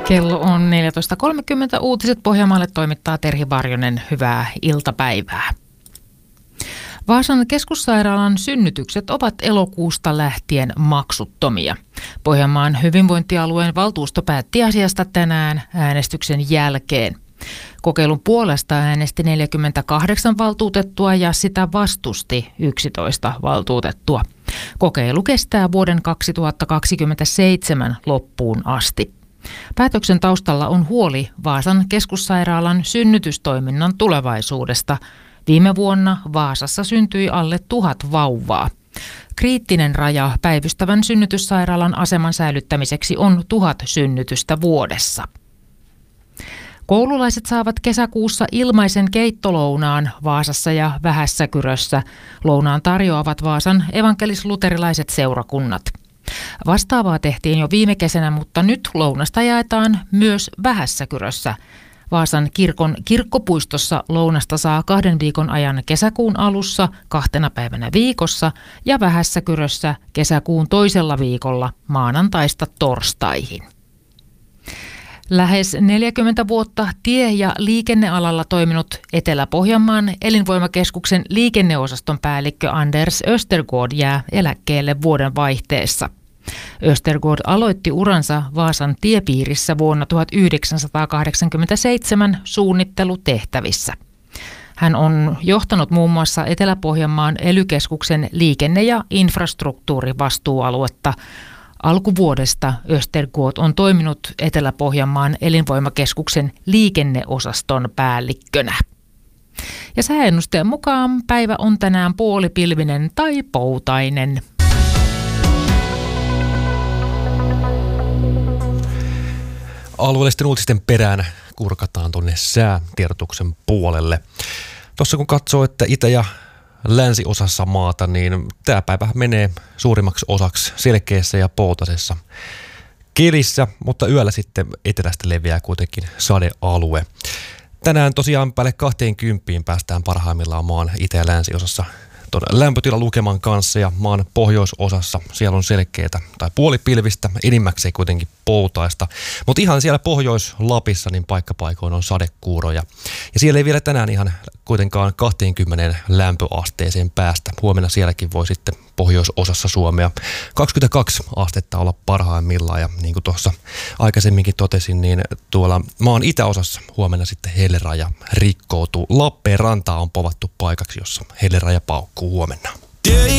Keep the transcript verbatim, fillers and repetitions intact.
Kello on neljätoista kolmekymmentä. Uutiset Pohjanmaalle toimittaa Terhi Varjonen. Hyvää iltapäivää. Vaasan keskussairaalan synnytykset ovat elokuusta lähtien maksuttomia. Pohjanmaan hyvinvointialueen valtuusto päätti asiasta tänään äänestyksen jälkeen. Kokeilun puolesta äänesti neljäkymmentäkahdeksan valtuutettua ja sitä vastusti yksitoista valtuutettua. Kokeilu kestää vuoden kaksituhattakaksikymmentäseitsemän loppuun asti. Päätöksen taustalla on huoli Vaasan keskussairaalan synnytystoiminnan tulevaisuudesta. Viime vuonna Vaasassa syntyi alle tuhat vauvaa. Kriittinen raja päivystävän synnytyssairaalan aseman säilyttämiseksi on tuhat synnytystä vuodessa. Koululaiset saavat kesäkuussa ilmaisen keittolounaan Vaasassa ja Vähässäkyrössä. Lounaan tarjoavat Vaasan evankelis-luterilaiset seurakunnat. Vastaavaa tehtiin jo viime kesänä, mutta nyt lounasta jaetaan myös Vähässäkyrössä. Vaasan kirkon kirkkopuistossa lounasta saa kahden viikon ajan kesäkuun alussa kahtena päivänä viikossa ja Vähässäkyrössä kesäkuun toisella viikolla maanantaista torstaihin. Lähes neljäkymmentä vuotta tie- ja liikennealalla toiminut Etelä-Pohjanmaan elinvoimakeskuksen liikenneosaston päällikkö Anders Östergård jää eläkkeelle vuoden vaihteessa. Östergård aloitti uransa Vaasan tiepiirissä vuonna tuhatyhdeksänsataakahdeksankymmentäseitsemän suunnittelutehtävissä. Hän on johtanut muun muassa Etelä-Pohjanmaan ely keskuksen liikenne- ja infrastruktuurivastuualuetta. Alkuvuodesta Östergård on toiminut Etelä-Pohjanmaan elinvoimakeskuksen liikenneosaston päällikkönä. Ja sääennusteen mukaan päivä on tänään puolipilvinen tai poutainen. Alueellisten uutisten perään kurkataan tuonne säätiedotuksen puolelle. Tuossa kun katsoo, että itä- ja länsiosassa maata, niin tämä päivä menee suurimmaksi osaksi selkeässä ja poutaisessa kelissä, mutta yöllä sitten etelästä leviää kuitenkin sadealue. Tänään tosiaan päälle kaksikymmentä päästään parhaimmillaan maan itä- ja länsiosassa lämpötilalukeman kanssa ja maan pohjoisosassa siellä on selkeätä tai puolipilvistä, enimmäkseen kuitenkin poutaista. Mutta ihan siellä Pohjois-Lapissa niin paikkapaikoin on sadekuuroja. Ja siellä ei vielä tänään ihan kuitenkaan kaksikymmentä lämpöasteeseen päästä. Huomenna sielläkin voi sitten pohjoisosassa Suomea kaksikymmentäkaksi astetta olla parhaimmillaan. Ja niin kuin tuossa aikaisemminkin totesin, niin tuolla maan itäosassa huomenna sitten helleraja rikkoutuu. Lappeenrantaa on povattu paikaksi, jossa helleraja paukkuu huomenna.